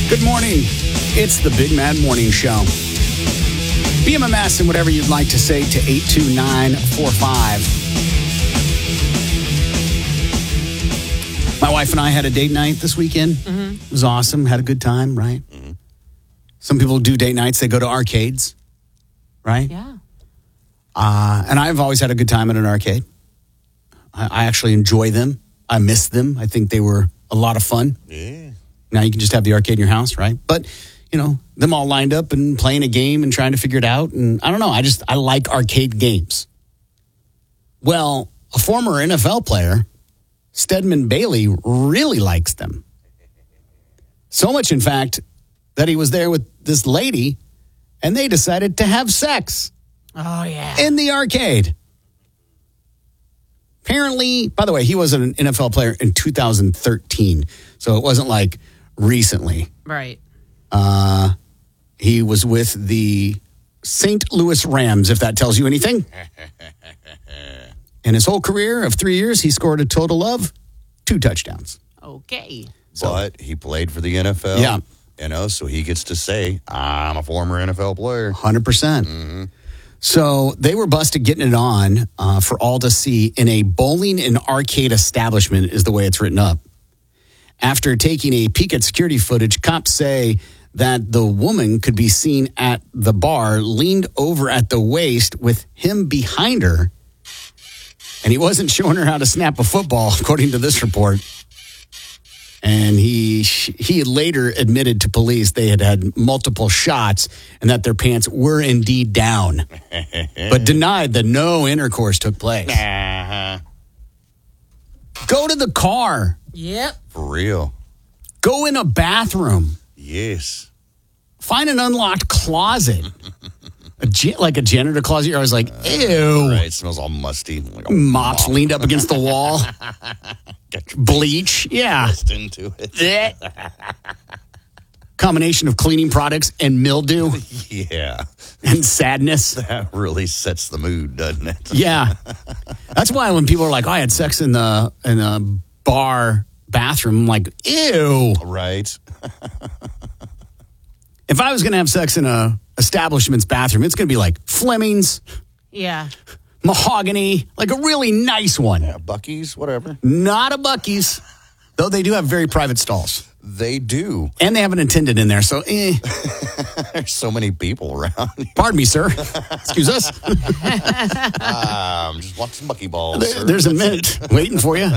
Good morning. It's the Big Mad Morning Show. BMMS and whatever you'd like to say to 82945. My wife and I had a date night this weekend. Mm-hmm. It was awesome. Had a good time, right? Mm-hmm. Some people do date nights. They go to arcades, right? Yeah. And I've always had a good time at an arcade. I actually enjoy them. I miss them. I think they were a lot of fun. Yeah. Now you can just have the arcade in your house, right? But, you know, them all lined up and playing a game and trying to figure it out. And I don't know. I like arcade games. Well, a former NFL player, Stedman Bailey, really likes them. So much, in fact, that he was there with this lady and they decided to have sex. Oh, yeah. In the arcade. Apparently, by the way, he was an NFL player in 2013. So it wasn't like recently. Right. He was with the St. Louis Rams, if that tells you anything. In his whole career of 3 years, he scored a total of 2 touchdowns. Okay. But he played for the NFL. Yeah. You know, so he gets to say, I'm a former NFL player. 100%. Mm-hmm. So they were busted getting it on for all to see in a bowling and arcade establishment, is the way it's written up. After taking a peek at security footage, cops say that the woman could be seen at the bar, leaned over at the waist with him behind her. And he wasn't showing her how to snap a football, according to this report. And he later admitted to police they had multiple shots and that their pants were indeed down, but denied that no intercourse took place. Uh-huh. Go to the car. Yep. For real. Go in a bathroom. Yes. Find an unlocked closet. Like a janitor closet. You're always like, ew. Right. It smells all musty. Like a Mops mop. leaned up against the wall. Bleach. Yeah. Pressed into it. Combination of cleaning products and mildew Yeah. and sadness. That really sets the mood, doesn't it? Yeah. That's why when people are like, oh, I had sex in a bar bathroom, I'm like, ew. Right. If I was going to have sex in a establishment's bathroom, it's going to be like Fleming's, Yeah. Mahogany, like a really nice one. Yeah, Buc-ee's, whatever. Not a Buc-ee's, though they do have very private stalls. They do. And they have an attendant in there, so There's so many people around. Pardon me, sir. Excuse us. Just want some buckyballs. sir. There's a minute waiting for you.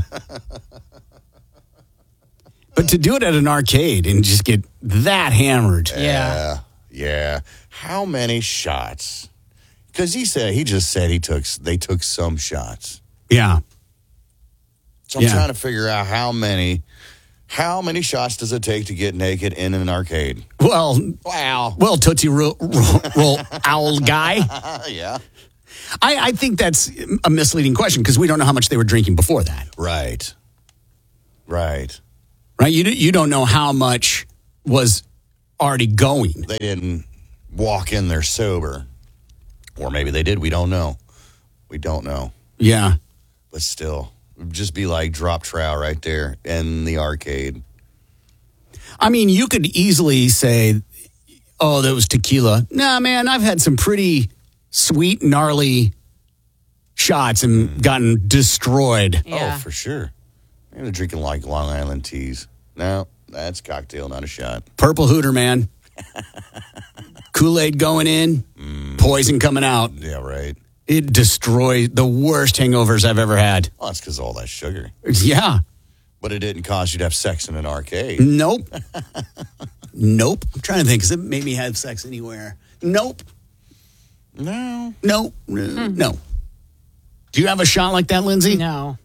But to do it at an arcade and just get that hammered. Yeah. Yeah. How many shots? Because he just said they took some shots. Yeah. So I'm trying to figure out how many shots does it take to get naked in an arcade? Well, Wow. Tootsie Roll Owl guy. Yeah. I think that's a misleading question because we don't know how much they were drinking before that. Right. Right. Right? You don't know how much was already going. They didn't walk in there sober. Or maybe they did. We don't know. We don't know. Yeah. But still, it'd just be like drop trout right there in the arcade. I mean, you could easily say, oh, that was tequila. Nah, man, I've had some pretty sweet, gnarly shots and gotten destroyed. Yeah. Oh, for sure. They're drinking like Long Island teas. No, that's cocktail, not a shot. Purple Hooter, man. Kool-Aid going in, poison coming out. Yeah, right. It destroyed the worst hangovers I've ever had. Well, that's because of all that sugar. Yeah. But it didn't cause you to have sex in an arcade. Nope. Nope. I'm trying to think. Does it make me have sex anywhere? Nope. No. No. No. Do you have a shot like that, Lindsay? No.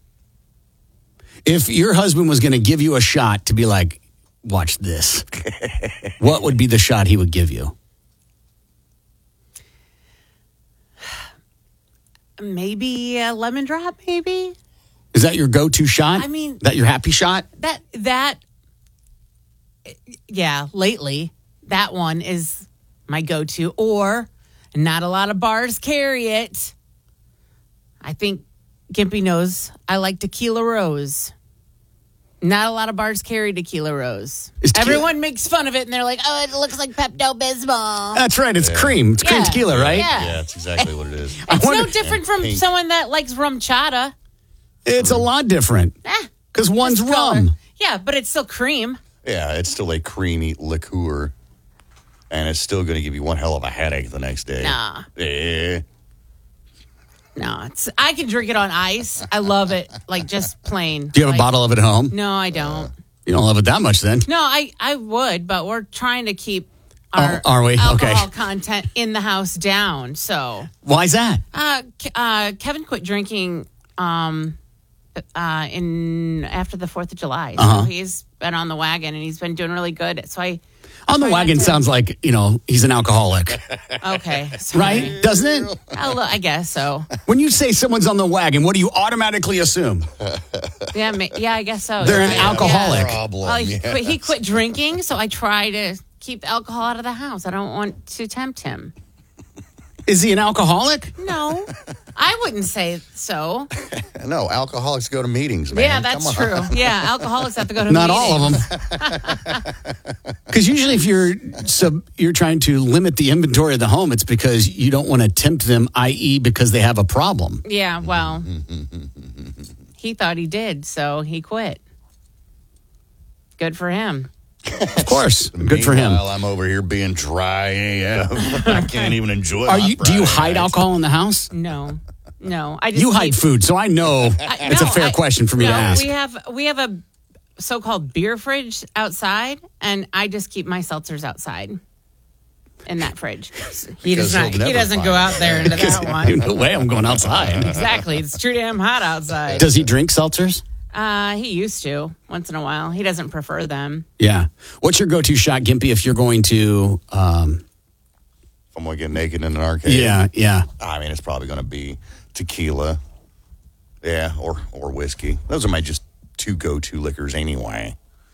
If your husband was going to give you a shot to be like, watch this, what would be the shot he would give you? Maybe a lemon drop, maybe? Is that your go-to shot? I mean... That your happy shot? Yeah, lately, that one is my go-to. Or, not a lot of bars carry it. I think Gimpy knows I like Tequila Rose. Not a lot of bars carry Tequila Rose. Is tequila- Everyone makes fun of it, and they're like, "Oh, it looks like Pepto-Bismol." That's right. It's cream. It's cream Yeah. tequila, right? Yeah. Yeah, that's exactly what it is. It's wonder- no different from pink. someone that likes rum chata. It's a lot different because one's Just color. rum. Yeah, but it's still cream. Yeah, it's still a creamy liqueur, and it's still going to give you one hell of a headache the next day. Nah. Eh. No, I can drink it on ice. I love it, like just plain. Do you have a bottle of it at home? No, I don't. You don't love it that much then. No, I would, but we're trying to keep our are we? alcohol Okay. content in the house down. So, Why's that? Kevin quit drinking in after the 4th of July. So Uh-huh. he's been on the wagon and he's been doing really good. So On the try not wagon to- sounds like, he's an alcoholic, okay, sorry. right? Doesn't it? I guess so. When you say someone's on the wagon, what do you automatically assume? Yeah, I guess so. They're an Yeah. alcoholic. Problem. Well, yeah. he quit drinking, so I try to keep alcohol out of the house. I don't want to tempt him. Is he an alcoholic? No, I wouldn't say so. No, alcoholics go to meetings, man. Yeah, that's Come on. true. Yeah, alcoholics have to go to Not meetings. all of them. Because usually if you're trying to limit the inventory of the home, it's because you don't want to tempt them, i.e. because they have a problem. Yeah, well, he thought he did, so he quit. Good for him. Of course. Good for him. Meanwhile, I'm over here being dry AF. I can't even enjoy Do my you Friday hide nights. alcohol in the house? No, I just You hide keep- food, so I know it's a fair question for me to ask. We have a so-called beer fridge outside, and I just keep my seltzers outside in that fridge. He Because he'll never doesn't go find out there into that one. No way I'm going outside. Exactly, it's too damn hot outside. Does he drink seltzers? He used to once in a while. He doesn't prefer them. Yeah. What's your go-to shot, Gimpy, if you're going to... If I'm going to get naked in an arcade. yeah. I mean, it's probably going to be tequila. Yeah, or whiskey. Those are my just two go-to liquors anyway.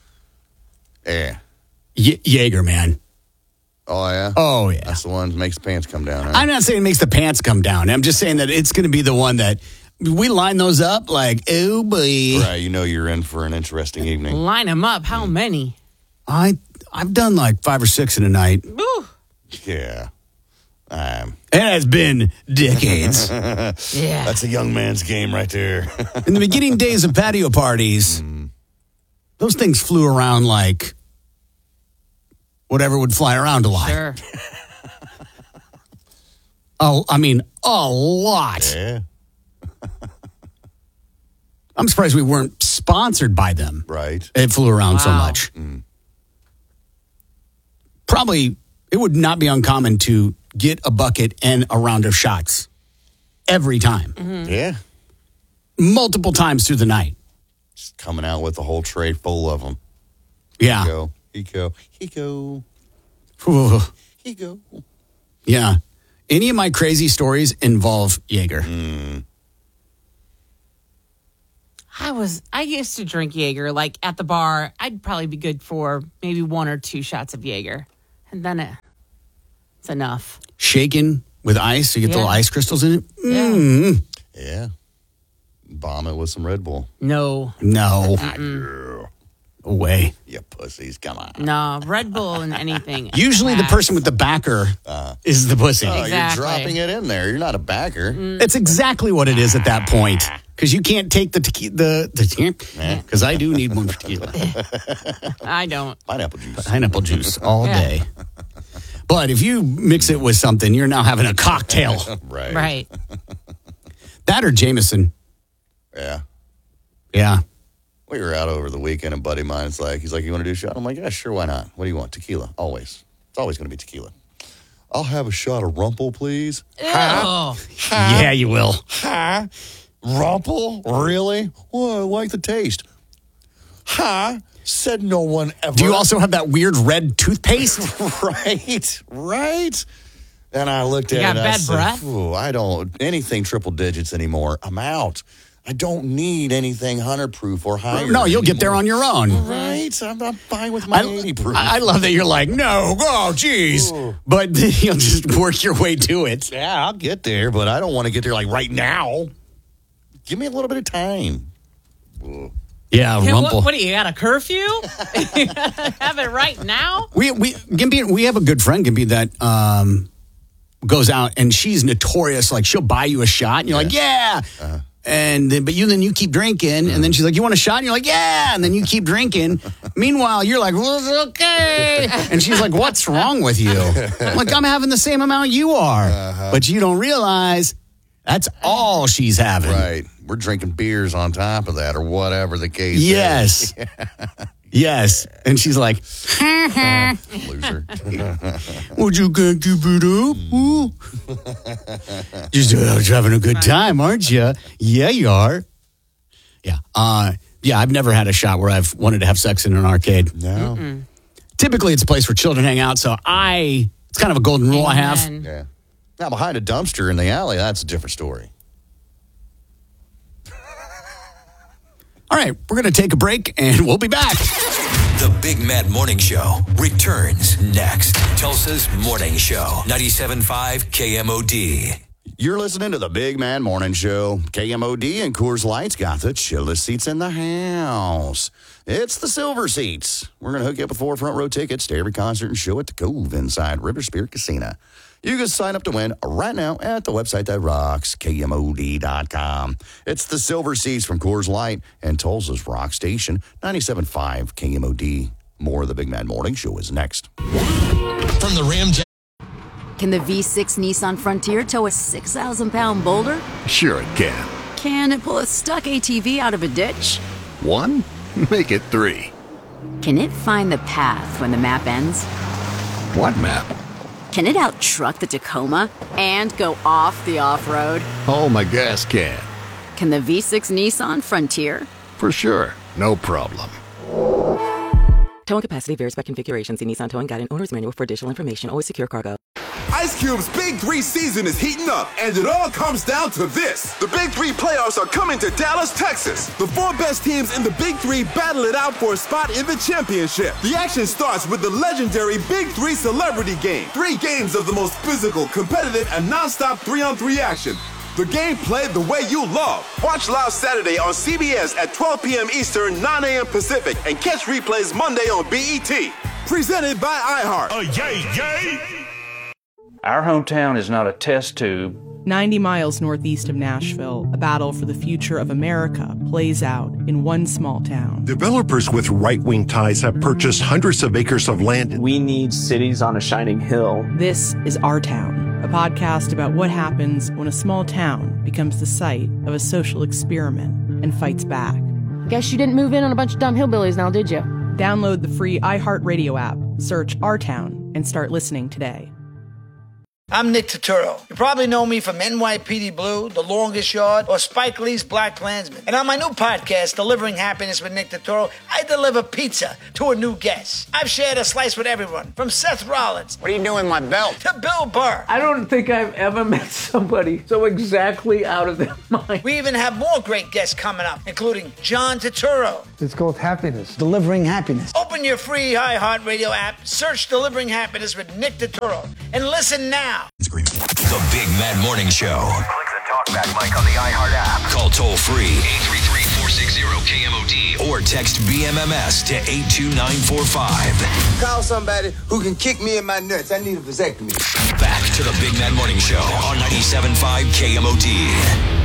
Yeah. Jaeger, man. Oh, yeah? Oh, yeah. That's the one that makes the pants come down, huh? I'm not saying it makes the pants come down. I'm just saying that it's going to be the one that we line those up like, oh, boy. Right, you know you're in for an interesting evening. Line them up. How many? I've done like 5 or 6 in a night. Woo. Yeah. It has been decades. Yeah. That's a young man's game right there. In the beginning days of patio parties, those things flew around like whatever would fly around a lot. Sure. Oh, I mean, a lot. Yeah, I'm surprised we weren't sponsored by them. right. It flew around so Wow. much. Probably, it would not be uncommon to get a bucket and a round of shots every time, Yeah. multiple times through the night. Just coming out with a whole tray full of them. Yeah. Go. Go. Ooh. Go. Yeah. Any of my crazy stories involve Jaeger. I used to drink Jaeger like at the bar. I'd probably be good for maybe 1 or 2 shots of Jaeger, and then it's enough. Shaken with ice, so you get the Yeah. little ice crystals in it. Yeah. Yeah. Bomb it with some Red Bull. No, No Yeah. way. You pussies. Come on. no, Red Bull and anything. Usually the Pass. person with the backer is the pussy. Oh, Exactly. you're dropping it in there. You're not a backer. It's exactly what it is at that point. Because you can't take the because I do need one for tequila. I don't. Pineapple juice. Pineapple juice all Yeah. day. But if you mix it with something, you're now having a cocktail. Right. Right. That or Jameson. Yeah. Yeah. We were out over the weekend, and a buddy of mine is like, he's like, you want to do a shot? I'm like, yeah, sure, why not? What do you want? Tequila, always. It's always going to be tequila. I'll have a shot of Rumple, please. Oh, Yeah, you will. Huh? Rumple? Really? Well, I like the taste. Huh? Said no one ever. Do you also have that weird red toothpaste? Right. And I looked at You got it. I bad said, breath? "Ooh, I don't anything triple digits anymore. I'm out. I don't need anything 100 proof or higher. No, you'll get there on your own. Right. I'm fine with my 80 proof. I love that you're like, no, oh, geez. But you'll just work your way to it. Yeah, I'll get there, but I don't want to get there like right now. Give me a little bit of time. Ooh. Yeah, rumple. What do you got, a curfew? You gotta have it right now? Gimpy, we have a good friend, Gimpy, that goes out and she's notorious. Like, she'll buy you a shot and you're like, yeah. Uh-huh. And then you keep drinking, and then she's like, "You want a shot?" And you're like, "Yeah." And then you keep drinking. Meanwhile, you're like, "Well, it's okay." And she's like, "What's wrong with you?" I'm like, "I'm having the same amount you are," but you don't realize that's all she's having. Right? We're drinking beers on top of that, or whatever the case yes. is. Yes. And she's like, loser. Would you go give it up? Ooh. Just having a good time, aren't you? Yeah, you are. Yeah. I've never had a shot where I've wanted to have sex in an arcade. No. Mm-mm. Typically, it's a place where children hang out, so it's kind of a golden rule I have. Yeah. Now, behind a dumpster in the alley, that's a different story. All right, we're going to take a break, and we'll be back. The Big Mad Morning Show returns next. Tulsa's Morning Show, 97.5 KMOD. You're listening to the Big Man Morning Show. KMOD and Coors Light's got the chillest seats in the house. It's the Silver Seats. We're going to hook you up with 4 front row tickets to every concert and show at the Cove inside River Spirit Casino. You can sign up to win right now at the website that rocks, KMOD.com. It's the Silver Seats from Coors Light and Tulsa's Rock Station, 97.5 KMOD. More of the Big Mad Morning Show is next. From the Ram. Can the V6 Nissan Frontier tow a 6,000-pound boulder? Sure it can. Can it pull a stuck ATV out of a ditch? 1? Make it 3. Can it find the path when the map ends? What map? Can it out-truck the Tacoma and go off the off-road? Oh, my gas can. Can the V6 Nissan Frontier? For sure. No problem. Towing capacity varies by configuration. See Nissan Towing Guide and Owner's Manual for additional information. Always secure cargo. Ice Cube's Big 3 season is heating up, and it all comes down to this. The Big 3 playoffs are coming to Dallas, Texas. The 4 best teams in the Big 3 battle it out for a spot in the championship. The action starts with the legendary Big 3 Celebrity Game. 3 games of the most physical, competitive, and non-stop 3-on-3 action. The game played the way you love. Watch live Saturday on CBS at 12 p.m. Eastern, 9 a.m. Pacific, and catch replays Monday on BET. Presented by iHeart. Yay! Our hometown is not a test tube. 90 miles northeast of Nashville, a battle for the future of America plays out in one small town. Developers with right-wing ties have purchased hundreds of acres of land. We need cities on a shining hill. This is Our Town, a podcast about what happens when a small town becomes the site of a social experiment and fights back. Guess you didn't move in on a bunch of dumb hillbillies now, did you? Download the free iHeartRadio app, search Our Town, and start listening today. I'm Nick Turturro. You probably know me from NYPD Blue, The Longest Yard, or Spike Lee's Black Klansman. And on my new podcast, Delivering Happiness with Nick Turturro, I deliver pizza to a new guest. I've shared a slice with everyone, from Seth Rollins. What are you doing with my belt? To Bill Burr. I don't think I've ever met somebody so exactly out of their mind. We even have more great guests coming up, including John Turturro. It's called Happiness. Delivering Happiness. Open your free iHeartRadio app, search Delivering Happiness with Nick Turturro, and listen now. The Big Mad Morning Show. Click the talkback mic on the iHeart app. Call toll free 833-460-KMOD or text BMMS to 82945. Call somebody who can kick me in my nuts. I need a vasectomy. Back to the Big Mad Morning Show on 97.5 KMOD.